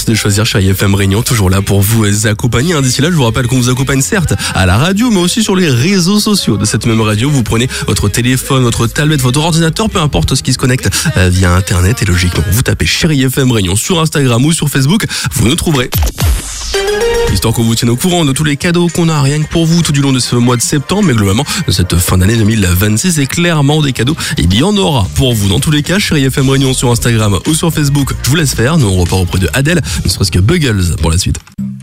Merci de choisir Chérie FM Réunion, toujours là pour vous accompagner. D'ici là, je vous rappelle qu'on vous accompagne certes à la radio, mais aussi sur les réseaux sociaux de cette même radio. Vous prenez votre téléphone, votre tablette, votre ordinateur, peu importe ce qui se connecte via Internet, et logiquement, vous tapez Chérie FM Réunion sur Instagram ou sur Facebook, vous nous trouverez. Histoire qu'on vous tienne au courant de tous les cadeaux qu'on a rien que pour vous tout du long de ce mois de septembre, mais globalement de cette fin d'année 2026, et clairement des cadeaux, il y en aura pour vous. Dans tous les cas, Chérie FM Réunion sur Instagram ou sur Facebook, je vous laisse faire. Nous on repart auprès de Adèle, ne serait-ce que Buggles pour la suite.